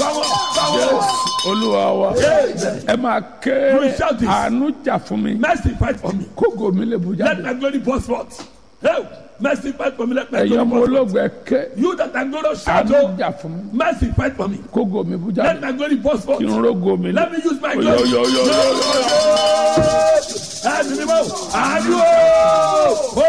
Olúwa wa ẹ máa ké àánú jà fún mi Mercy fight for me. kógo mi lè bú Let jáde. my glory burst forth. Hey, mercy fight for me. Let my ẹ̀yin glory ọmọ burst forth. ológun ẹ ké You that are glorious, shout, àánú oh, jà fún mi mercy fight for me. kógo mi bú Let jáde. my glory burst forth. kí n rógo mi lè. Let me use my Yo, glory. yo, yo, yo, yo. Àdúrà.